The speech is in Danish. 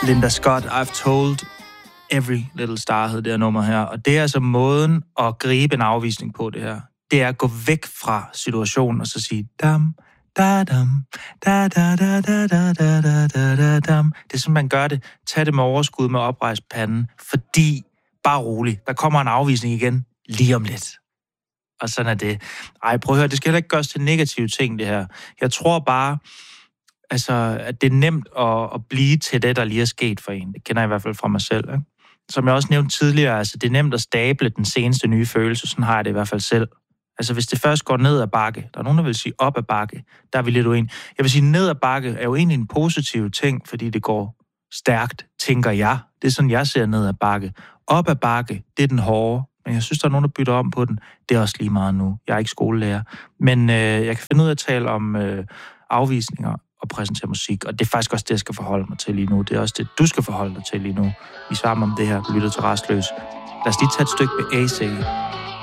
Linda Scott, I've Told Every Little Star hed det her nummer her. Og det er altså måden at gribe en afvisning på det her. Det er at gå væk fra situationen og så sige dam, da dam, da da da da da da da da dam. Det er sådan, man gør det. Tag det med overskud med oprejst panden, fordi, bare rolig, der kommer en afvisning igen lige om lidt. Og sådan er det. Ej, prøv at høre, det skal heller ikke gøres til negative ting, det her. Jeg tror bare, altså, at det er nemt at blive til det, der lige er sket for en. Det kender jeg i hvert fald fra mig selv, ikke? Som jeg også nævnte tidligere, altså, det er nemt at stable den seneste nye følelse. Sådan har jeg det i hvert fald selv. Altså, hvis det først går ned ad bakke, der er nogen, der vil sige op ad bakke, der er vi lidt uenige. Jeg vil sige, ned ad bakke er jo egentlig en positiv ting, fordi det går stærkt, tænker jeg. Det er sådan, jeg ser ned ad bakke. Op ad bakke, det er den hårde. Men jeg synes, der er nogen, der bytter om på den. Det er også lige meget nu. Jeg er ikke skolelærer. Men jeg kan finde ud af at tale om afvisninger og præsentere musik. Og det er faktisk også det, jeg skal forholde mig til lige nu. Det er også det, du skal forholde dig til lige nu. I sammen om det her, du lytter til Rastløs. Lad os lige tage et stykke med AC.